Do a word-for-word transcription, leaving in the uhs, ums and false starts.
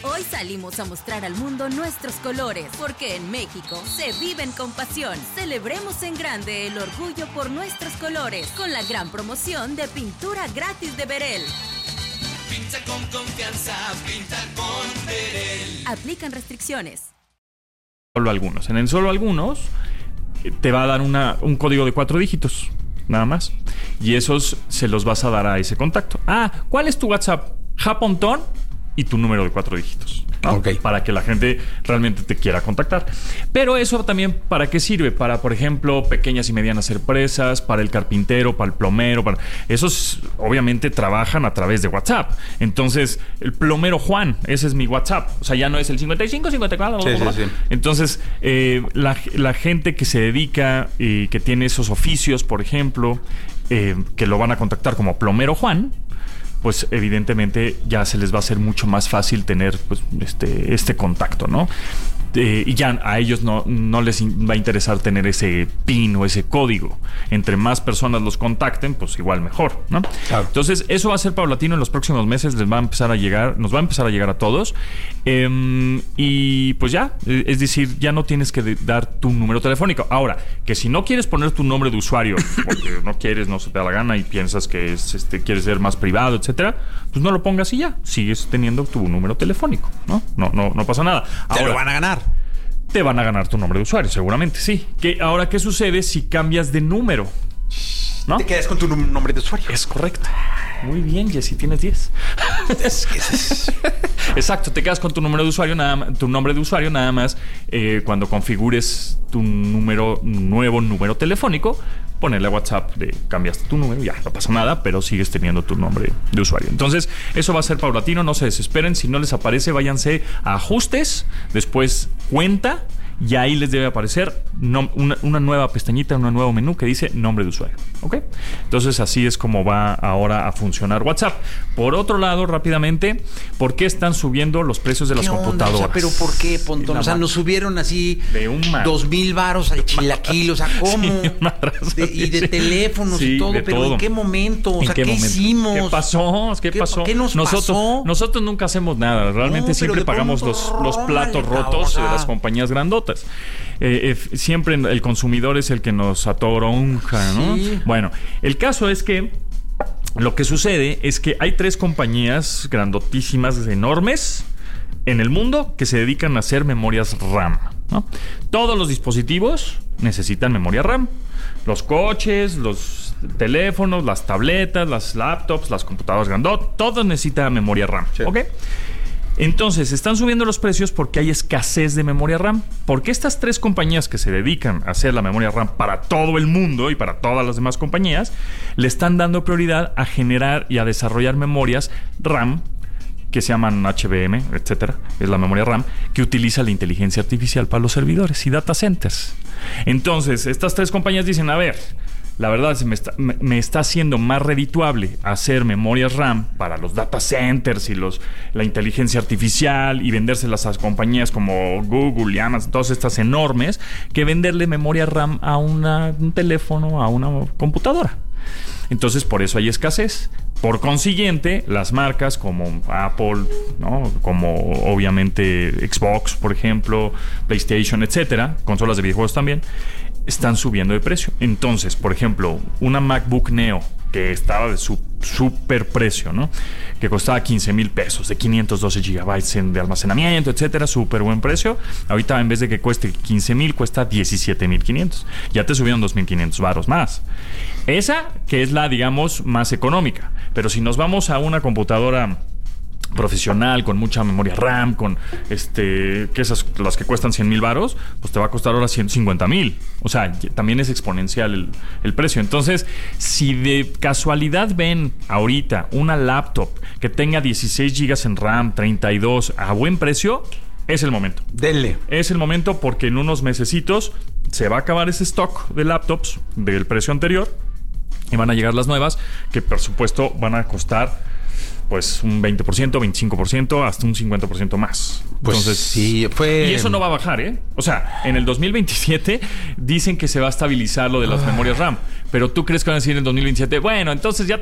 Hoy salimos a mostrar al mundo nuestros colores, porque en México se viven con pasión. Celebremos en grande el orgullo por nuestros colores, con la gran promoción de pintura gratis de Berel. Pinta con confianza, pinta con Berel. Aplican restricciones. Solo algunos. En el solo algunos te va a dar una, un código de cuatro dígitos, nada más. Y esos se los vas a dar a ese contacto. Ah, ¿cuál es tu WhatsApp? Japontón y tu número de cuatro dígitos, ¿no? Okay. Para que la gente realmente te quiera contactar. Pero eso también, ¿para qué sirve? Para, por ejemplo, pequeñas y medianas empresas, para el carpintero, para el plomero. Para... Esos obviamente trabajan a través de WhatsApp. Entonces, el plomero Juan, ese es mi WhatsApp. O sea, ya no es el cincuenta y cinco, cincuenta y cuatro. Sí, sí, sí. Entonces, eh, la, la gente que se dedica y que tiene esos oficios, por ejemplo, eh, que lo van a contactar como plomero Juan, pues evidentemente ya se les va a hacer mucho más fácil tener pues, este, este contacto, ¿no? Eh, y ya a ellos no, no les va a interesar tener ese PIN o ese código. Entre más personas los contacten, pues igual mejor, ¿no? Claro. Entonces, eso va a ser paulatino en los próximos meses. Les va a empezar a llegar, nos va a empezar a llegar a todos. Eh, y pues ya, es decir, ya no tienes que de- dar tu número telefónico. Ahora, que si no quieres poner tu nombre de usuario, porque no quieres, no se te da la gana y piensas que es, este, quieres ser más privado, etcétera, pues no lo pongas y ya. Sigues teniendo tu número telefónico, ¿no? No, no, no pasa nada. Te Ahora, lo van a ganar. te van a ganar tu nombre de usuario, seguramente, sí. ¿Qué, ahora, ¿qué sucede si cambias de número? ¿No? Te quedas con tu num- nombre de usuario. Es correcto. Muy bien, Jessy, tienes diez. Es que es- Exacto, te quedas con tu número de usuario, nada más, tu nombre de usuario, nada más eh, cuando configures tu número, nuevo número telefónico, ponerle a WhatsApp de cambiaste tu número, ya no pasa nada, pero sigues teniendo tu nombre de usuario. Entonces, eso va a ser paulatino, no se desesperen. Si no les aparece, váyanse a ajustes, después cuenta, y ahí les debe aparecer no, una, una nueva pestañita, un nuevo menú que dice nombre de usuario. ¿Ok? Entonces así es como va ahora a funcionar WhatsApp. Por otro lado, rápidamente, ¿por qué están subiendo los precios de las ¿Qué onda? computadoras? O sea, ¿pero por qué, Pontón? La O sea, ma- nos subieron así De un mar. dos mil varos al chilaquil. O sea, ¿cómo? Sí, una tras De- y de otra. teléfonos Sí, y todo. de Pero todo. ¿en qué momento? O ¿En sea, qué ¿qué, momento? hicimos? ¿Qué pasó? ¿Qué, ¿Qué- pasó? qué nos nosotros, pasó? Nosotros nunca hacemos nada. Realmente No, pero siempre de pagamos pronto, los, los platos órale, rotos o sea. de las compañías grandotas. Eh, eh, siempre el consumidor es el que nos atoronja, ¿no? Sí. Bueno, el caso es que lo que sucede es que hay tres compañías grandotísimas, enormes, en el mundo que se dedican a hacer memorias RAM, ¿no? Todos los dispositivos necesitan memoria RAM. Los coches, los teléfonos, las tabletas, las laptops, las computadoras grandotas, todos necesitan memoria RAM, Sí. ¿ok? Entonces, están subiendo los precios porque hay escasez de memoria RAM. Porque estas tres compañías que se dedican a hacer la memoria RAM para todo el mundo y para todas las demás compañías, le están dando prioridad a generar y a desarrollar memorias RAM que se llaman H B M, etcétera, es la memoria RAM, que utiliza la inteligencia artificial para los servidores y data centers. Entonces, estas tres compañías dicen, a ver, la verdad se me está, me, me está haciendo más redituable hacer memorias RAM para los data centers y los, la inteligencia artificial y vendérselas a compañías como Google y Amazon, todas estas enormes, que venderle memoria RAM a una, un teléfono, a una computadora. Entonces, por eso hay escasez. Por consiguiente, las marcas como Apple, ¿no? Como obviamente Xbox, por ejemplo, PlayStation, etcétera, consolas de videojuegos también, están subiendo de precio. Entonces, por ejemplo, una MacBook Neo que estaba de su super precio, ¿no? Que costaba quince mil pesos, de quinientos doce gigabytes en, de almacenamiento, etcétera, súper buen precio. Ahorita, en vez de que cueste quince mil, cuesta diecisiete mil quinientos. Ya te subieron dos mil quinientos varos más. Esa que es la, digamos, más económica. Pero si nos vamos a una computadora profesional, con mucha memoria RAM, con este, que esas, las que cuestan cien mil varos, pues te va a costar ahora ciento cincuenta mil. O sea, también es exponencial el, el precio. Entonces, si de casualidad ven ahorita una laptop que tenga dieciséis gigas en RAM, treinta y dos a buen precio, es el momento. Denle. Es el momento porque en unos mesecitos se va a acabar ese stock de laptops del precio anterior y van a llegar las nuevas que, por supuesto, van a costar pues un veinte por ciento, veinticinco por ciento, hasta un cincuenta por ciento más. Pues Entonces, sí, fue... Y eso no va a bajar, ¿eh? O sea, en el dos mil veintisiete dicen que se va a estabilizar lo de las Ah. memorias RAM. Pero tú crees que van a decir en el dos mil veintisiete, bueno, entonces ya